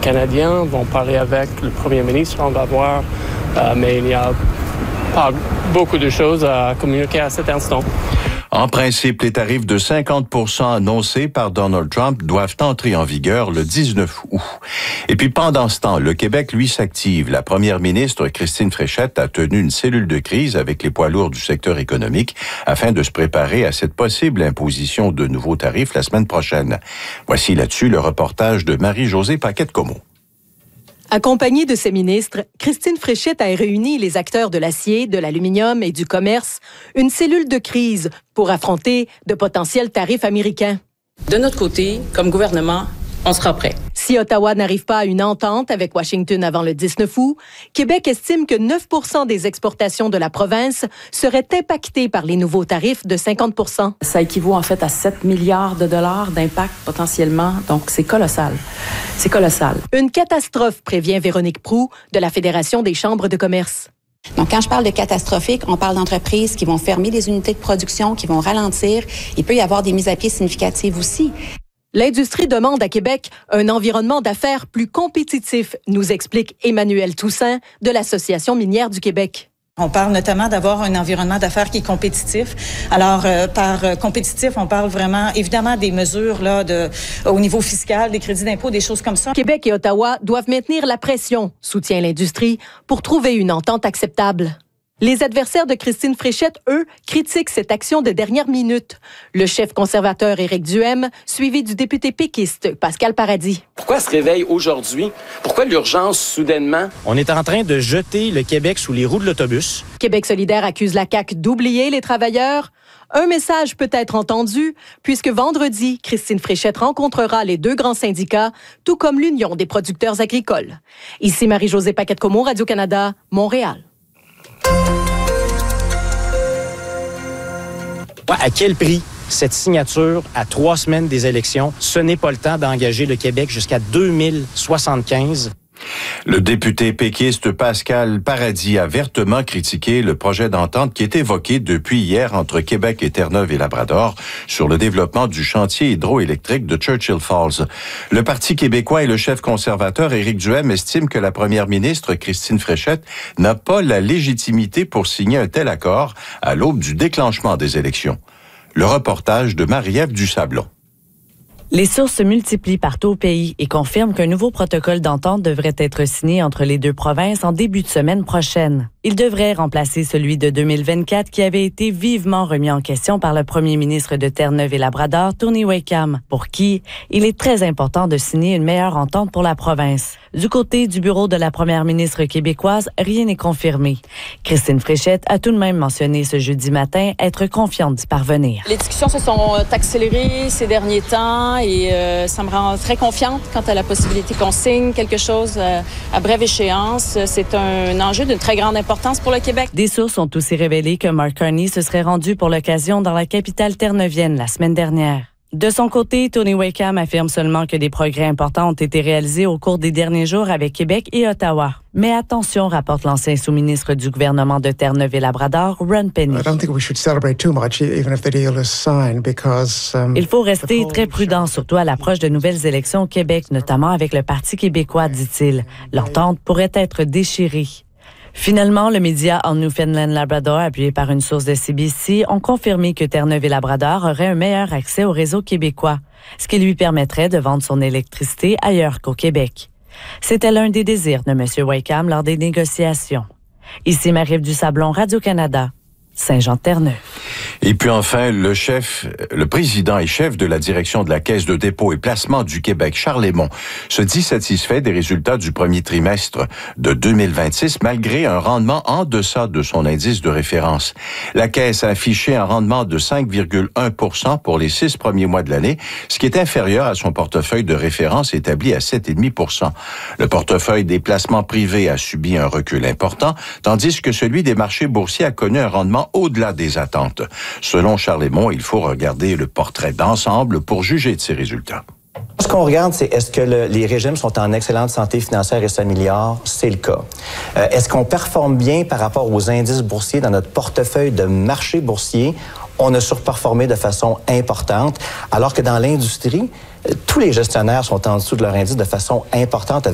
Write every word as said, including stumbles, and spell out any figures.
Canadiens vont parler avec le premier ministre, on va voir, euh, mais il n'y a pas beaucoup de choses à communiquer à cet instant. En principe, les tarifs de cinquante pour cent annoncés par Donald Trump doivent entrer en vigueur le dix-neuf août. Et puis pendant ce temps, le Québec, lui, s'active. La première ministre, Christine Fréchette, a tenu une cellule de crise avec les poids lourds du secteur économique afin de se préparer à cette possible imposition de nouveaux tarifs la semaine prochaine. Voici là-dessus le reportage de Marie-Josée Paquette-Comeau. Accompagnée de ses ministres, Christine Fréchette a réuni les acteurs de l'acier, de l'aluminium et du commerce, une cellule de crise pour affronter de potentiels tarifs américains. De notre côté, comme gouvernement, on sera prêt. Si Ottawa n'arrive pas à une entente avec Washington avant le dix-neuf août, Québec estime que neuf pour cent des exportations de la province seraient impactées par les nouveaux tarifs de cinquante pour cent. Ça équivaut en fait à sept milliards de dollars d'impact potentiellement, donc c'est colossal. C'est colossal. Une catastrophe, prévient Véronique Proulx de la Fédération des chambres de commerce. Donc, quand je parle de catastrophique, on parle d'entreprises qui vont fermer des unités de production, qui vont ralentir. Il peut y avoir des mises à pied significatives aussi. L'industrie demande à Québec un environnement d'affaires plus compétitif, nous explique Emmanuel Toussaint de l'Association minière du Québec. On parle notamment d'avoir un environnement d'affaires qui est compétitif. Alors, euh, par euh, compétitif, on parle vraiment, évidemment, des mesures là de, au niveau fiscal, des crédits d'impôt, des choses comme ça. Québec et Ottawa doivent maintenir la pression, soutient l'industrie, pour trouver une entente acceptable. Les adversaires de Christine Fréchette, eux, critiquent cette action de dernière minute. Le chef conservateur Éric Duhaime, suivi du député péquiste Pascal Paradis. Pourquoi se réveille aujourd'hui? Pourquoi l'urgence soudainement? On est en train de jeter le Québec sous les roues de l'autobus. Québec solidaire accuse la C A Q d'oublier les travailleurs. Un message peut être entendu, puisque vendredi, Christine Fréchette rencontrera les deux grands syndicats, tout comme l'Union des producteurs agricoles. Ici Marie-Josée Paquette-Comeau, Radio-Canada, Montréal. À quel prix cette signature à trois semaines des élections? Ce n'est pas le temps d'engager le Québec jusqu'à deux mille soixante-quinze. Le député péquiste Pascal Paradis a vertement critiqué le projet d'entente qui est évoqué depuis hier entre Québec et Terre-Neuve et Labrador sur le développement du chantier hydroélectrique de Churchill Falls. Le Parti québécois et le chef conservateur Éric Duhaime estiment que la première ministre Christine Fréchette n'a pas la légitimité pour signer un tel accord à l'aube du déclenchement des élections. Le reportage de Marie-Ève Dusablon. Les sources se multiplient partout au pays et confirment qu'un nouveau protocole d'entente devrait être signé entre les deux provinces en début de semaine prochaine. Il devrait remplacer celui de deux mille vingt-quatre qui avait été vivement remis en question par le premier ministre de Terre-Neuve et Labrador, Tony Wakeham, pour qui il est très important de signer une meilleure entente pour la province. Du côté du bureau de la première ministre québécoise, rien n'est confirmé. Christine Fréchette a tout de même mentionné ce jeudi matin être confiante d'y parvenir. Les discussions se sont accélérées ces derniers temps et euh, ça me rend très confiante quant à la possibilité qu'on signe quelque chose euh, à brève échéance. C'est un enjeu d'une très grande importance pour le Québec. Des sources ont aussi révélé que Mark Carney se serait rendu pour l'occasion dans la capitale terre-neuvienne la semaine dernière. De son côté, Tony Wakeham affirme seulement que des progrès importants ont été réalisés au cours des derniers jours avec Québec et Ottawa. Mais attention, rapporte l'ancien sous-ministre du gouvernement de Terre-Neuve et Labrador, Ron Penny. Il faut rester très prudent, surtout à l'approche de nouvelles élections au Québec, notamment avec le Parti québécois, dit-il. L'entente pourrait être déchirée. Finalement, le média en Newfoundland Labrador, appuyé par une source de C B C, ont confirmé que Terre-Neuve et Labrador auraient un meilleur accès au réseau québécois, ce qui lui permettrait de vendre son électricité ailleurs qu'au Québec. C'était l'un des désirs de M. Wakeham lors des négociations. Ici Marie-Ève Dusablon, Radio-Canada, Saint-Jean-de-Terre-Neuve. Et puis enfin, le chef, le président et chef de la direction de la Caisse de dépôt et placement du Québec, Charles Lemond, se dit satisfait des résultats du premier trimestre de deux mille vingt-six, malgré un rendement en deçà de son indice de référence. La Caisse a affiché un rendement de cinq virgule un pour cent pour les six premiers mois de l'année, ce qui est inférieur à son portefeuille de référence établi à sept virgule cinq pour cent. Le portefeuille des placements privés a subi un recul important, tandis que celui des marchés boursiers a connu un rendement au-delà des attentes. Selon Charles Lemond, il faut regarder le portrait d'ensemble pour juger de ces résultats. Ce qu'on regarde, c'est est-ce que le, les régimes sont en excellente santé financière et s'améliorent? C'est le cas. Euh, est-ce qu'on performe bien par rapport aux indices boursiers dans notre portefeuille de marché boursier? On a surperformé de façon importante, alors que dans l'industrie, tous les gestionnaires sont en dessous de leur indice de façon importante.